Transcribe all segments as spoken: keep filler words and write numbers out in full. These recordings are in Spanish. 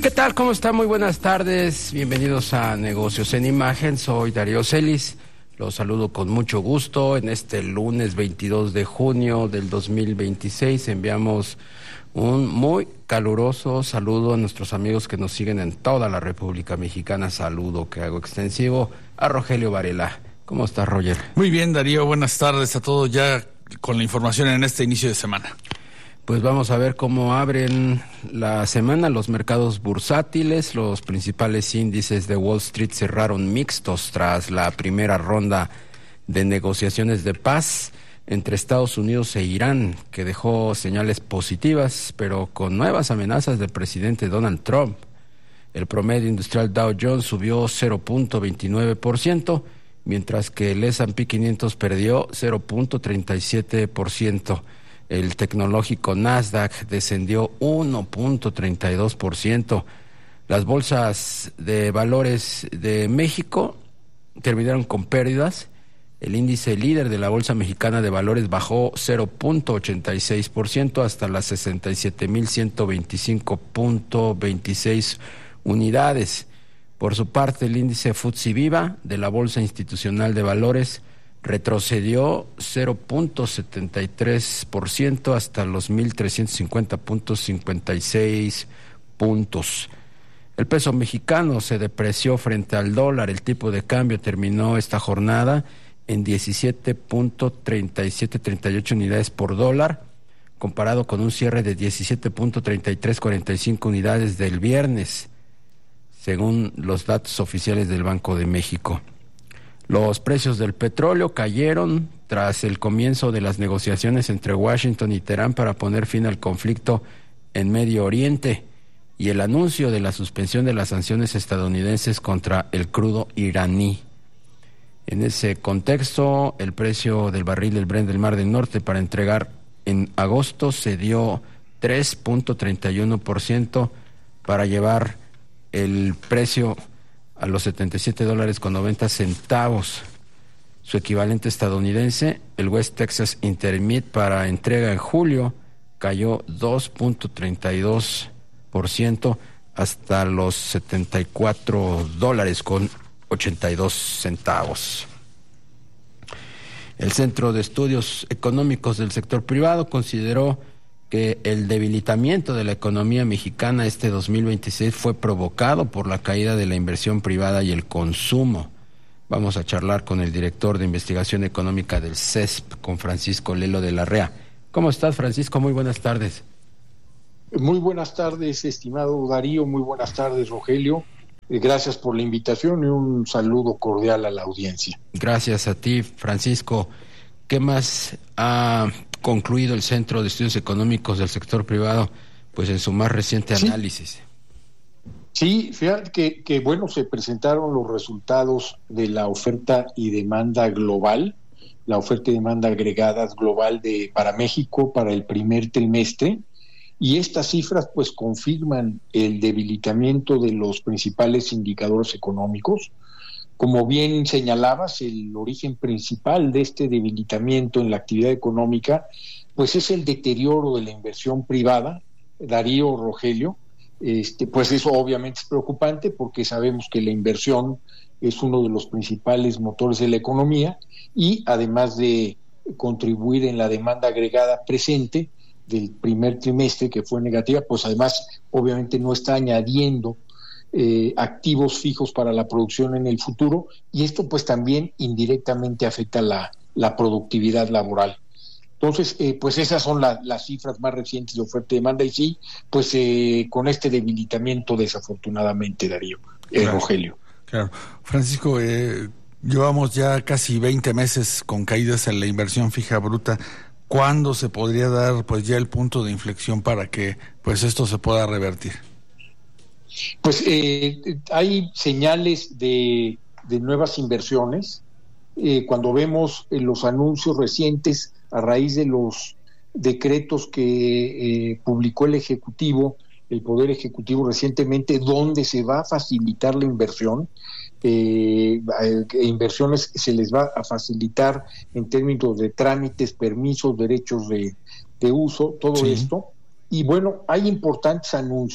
¿Qué tal? ¿Cómo está? Muy buenas tardes. Bienvenidos a Negocios en Imagen. Soy Darío Celis. Los saludo con mucho gusto. En este lunes veintidós de junio del dos mil veintiséis enviamos un muy caluroso saludo a nuestros amigos que nos siguen en toda la República Mexicana. Saludo que hago extensivo a Rogelio Varela. ¿Cómo estás, Roger? Muy bien, Darío. Buenas tardes a todos, ya con la información en este inicio de semana. Pues vamos a ver cómo abren la semana los mercados bursátiles. Los principales índices de Wall Street cerraron mixtos tras la primera ronda de negociaciones de paz entre Estados Unidos e Irán, que dejó señales positivas, pero con nuevas amenazas del presidente Donald Trump. El promedio industrial Dow Jones subió cero punto veintinueve por ciento, mientras que el ese and pe quinientos perdió cero punto treinta y siete por ciento. El tecnológico Nasdaq descendió uno punto treinta y dos por ciento. Las bolsas de valores de México terminaron con pérdidas. El índice líder de la Bolsa Mexicana de Valores bajó cero punto ochenta y seis por ciento hasta las sesenta y siete mil ciento veinticinco punto veintiséis unidades. Por su parte, el índice F T S E Viva de la Bolsa Institucional de Valores retrocedió cero punto setenta y tres por ciento hasta los mil trescientos cincuenta punto cincuenta y seis puntos. El peso mexicano se depreció frente al dólar. El tipo de cambio terminó esta jornada en diecisiete punto treinta y siete treinta y ocho unidades por dólar, comparado con un cierre de diecisiete punto treinta y tres cuarenta y cinco unidades del viernes, según los datos oficiales del Banco de México. Los precios del petróleo cayeron tras el comienzo de las negociaciones entre Washington y Teherán para poner fin al conflicto en Medio Oriente y el anuncio de la suspensión de las sanciones estadounidenses contra el crudo iraní. En ese contexto, el precio del barril del Brent del Mar del Norte para entregar en agosto se dio tres punto treinta y uno por ciento para llevar el precio a los setenta y siete dólares con noventa centavos. Su equivalente estadounidense, el West Texas Intermediate para entrega en julio, cayó dos punto treinta y dos por ciento hasta los setenta y cuatro dólares con ochenta y dos centavos. El Centro de Estudios Económicos del Sector Privado consideró que el debilitamiento de la economía mexicana este dos mil veintiséis fue provocado por la caída de la inversión privada y el consumo. Vamos a charlar con el director de Investigación Económica del C E S P, con Francisco Lelo de la Rea. ¿Cómo estás, Francisco? Muy buenas tardes. Muy buenas tardes, estimado Darío. Muy buenas tardes, Rogelio. Gracias por la invitación y un saludo cordial a la audiencia. Gracias a ti, Francisco. ¿Qué más ha concluido el Centro de Estudios Económicos del Sector Privado, pues en su más reciente análisis? Sí, fíjate que, que bueno, se presentaron los resultados de la oferta y demanda global, la oferta y demanda agregadas global de para México para el primer trimestre, y estas cifras pues confirman el debilitamiento de los principales indicadores económicos. Como bien señalabas, el origen principal de este debilitamiento en la actividad económica pues es el deterioro de la inversión privada. Darío, Rogelio, este, pues eso obviamente es preocupante porque sabemos que la inversión es uno de los principales motores de la economía y además de contribuir en la demanda agregada presente del primer trimestre, que fue negativa, pues además obviamente no está añadiendo Eh, activos fijos para la producción en el futuro, y esto pues también indirectamente afecta la, la productividad laboral. Entonces, eh, pues esas son la, las cifras más recientes de oferta y demanda, y sí, pues eh, con este debilitamiento desafortunadamente, Darío, eh, claro, Rogelio. Claro. Francisco, eh, llevamos ya casi veinte meses con caídas en la inversión fija bruta. ¿Cuándo se podría dar pues ya el punto de inflexión para que pues esto se pueda revertir? Pues eh, hay señales de, de nuevas inversiones. Eh, cuando vemos eh, los anuncios recientes a raíz de los decretos que eh, publicó el Ejecutivo, el Poder Ejecutivo recientemente, donde se va a facilitar la inversión, eh, inversiones se les va a facilitar en términos de trámites, permisos, derechos de, de uso, todo sí. esto. Y bueno, hay importantes anuncios.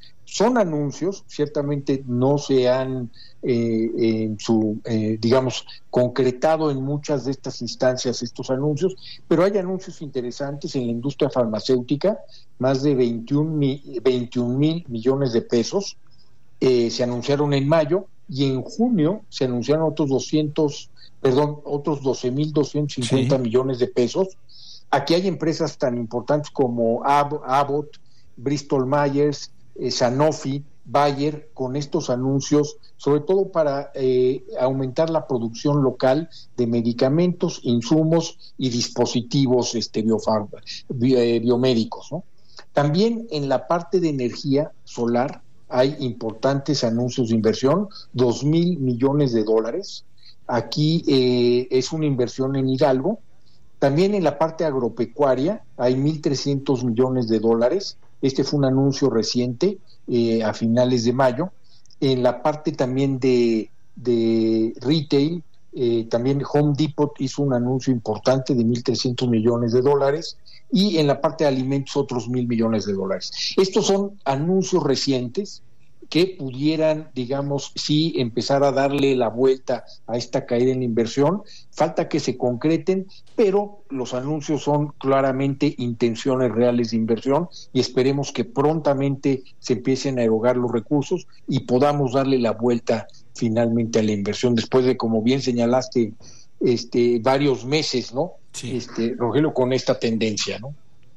Son anuncios, ciertamente no se han, eh, en su, eh, digamos, concretado en muchas de estas instancias estos anuncios, pero hay anuncios interesantes en la industria farmacéutica, más de veintiún mil millones de pesos, eh, se anunciaron en mayo, y en junio se anunciaron otros doscientos, perdón, otros doce mil doscientos cincuenta sí. millones de pesos. Aquí hay empresas tan importantes como Ab- Abbott, Bristol Myers, eh, Sanofi, Bayer, con estos anuncios, sobre todo para eh, aumentar la producción local de medicamentos, insumos y dispositivos este, biofarma, bi, eh, biomédicos, ¿no? También en la parte de energía solar hay importantes anuncios de inversión, dos mil millones de dólares. Aquí eh, es una inversión en Hidalgo. También en la parte agropecuaria hay mil trescientos millones de dólares. Este fue un anuncio reciente, eh, a finales de mayo. En la parte también de, de retail, eh, también Home Depot hizo un anuncio importante de mil trescientos millones de dólares. Y en la parte de alimentos otros mil millones de dólares. Estos son anuncios recientes que pudieran, digamos, sí empezar a darle la vuelta a esta caída en la inversión. Falta que se concreten, pero los anuncios son claramente intenciones reales de inversión y esperemos que prontamente se empiecen a erogar los recursos y podamos darle la vuelta finalmente a la inversión después de, como bien señalaste, este varios meses, ¿no? Sí. Este, Rogelio, con esta tendencia, ¿no?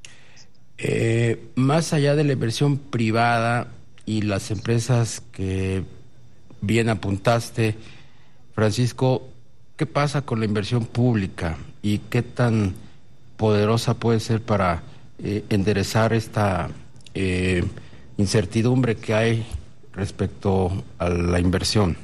Eh, más allá de la inversión privada y las empresas que bien apuntaste, Francisco, ¿qué pasa con la inversión pública y qué tan poderosa puede ser para eh, enderezar esta eh, incertidumbre que hay respecto a la inversión?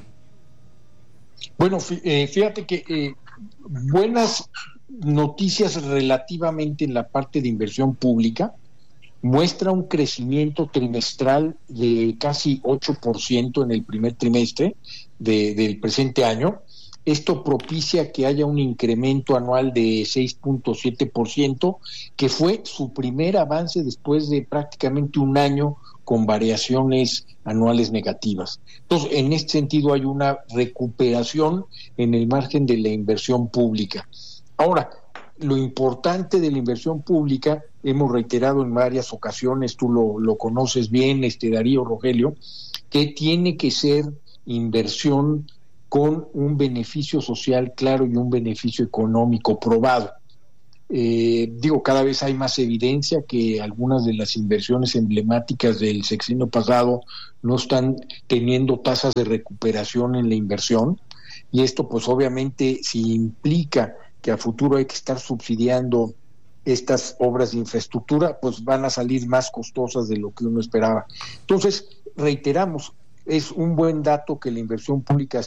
Bueno, fíjate que eh, buenas noticias relativamente en la parte de inversión pública. Muestra un crecimiento trimestral de casi ocho por ciento en el primer trimestre de, del presente año. Esto propicia que haya un incremento anual de seis punto siete por ciento, que fue su primer avance después de prácticamente un año con variaciones anuales negativas. Entonces, en este sentido hay una recuperación en el margen de la inversión pública. Ahora, lo importante de la inversión pública, hemos reiterado en varias ocasiones, tú lo, lo conoces bien, este Darío, Rogelio, que tiene que ser inversión con un beneficio social claro y un beneficio económico probado. Eh, digo, cada vez hay más evidencia que algunas de las inversiones emblemáticas del sexenio pasado no están teniendo tasas de recuperación en la inversión, y esto pues obviamente si implica que a futuro hay que estar subsidiando estas obras de infraestructura, pues van a salir más costosas de lo que uno esperaba. Entonces, reiteramos, es un buen dato que la inversión pública